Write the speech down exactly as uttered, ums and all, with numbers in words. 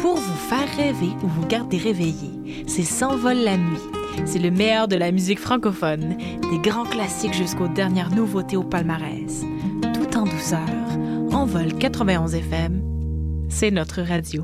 pour vous faire rêver ou vous garder réveillé. C'est S'envole la nuit. C'est le meilleur de la musique francophone, des grands classiques jusqu'aux dernières nouveautés au palmarès. Tout en douceur, Envol quatre-vingt-onze F M, c'est notre radio.